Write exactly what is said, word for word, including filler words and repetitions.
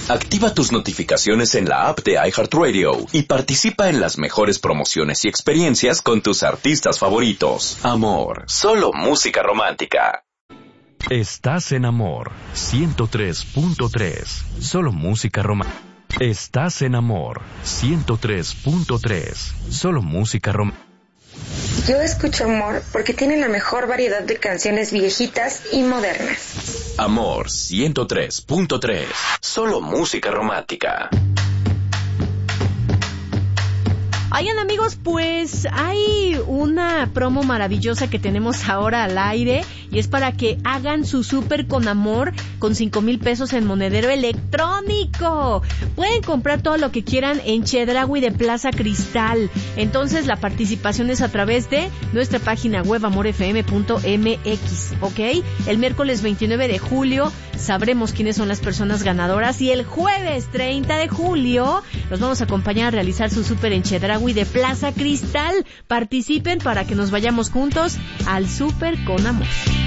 Activa tus notificaciones en la app de iHeartRadio y participa en las mejores promociones y experiencias con tus artistas favoritos. Amor, solo música romántica. Estás en Amor ciento tres punto tres, solo música romántica. Estás en Amor ciento tres punto tres, solo música romántica. Yo escucho Amor porque tiene la mejor variedad de canciones viejitas y modernas. Amor ciento tres punto tres, solo música romántica. Oigan, amigos, pues hay una promo maravillosa que tenemos ahora al aire y es para que hagan su súper con amor con cinco mil pesos en monedero electrónico. Pueden comprar todo lo que quieran en Chedraui de Plaza Cristal. Entonces la participación es a través de nuestra página web amor f m punto m x, ¿ok? El miércoles veintinueve de julio sabremos quiénes son las personas ganadoras y el jueves treinta de julio los vamos a acompañar a realizar su súper en Chedraui de Plaza Cristal. Participen para que nos vayamos juntos al súper con amor.